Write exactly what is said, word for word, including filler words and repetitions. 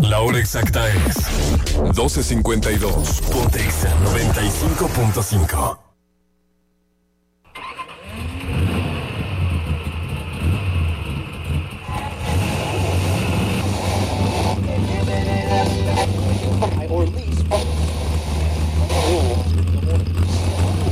La hora exacta es doce cincuenta y dos. Ponte Exa noventa y cinco punto cinco.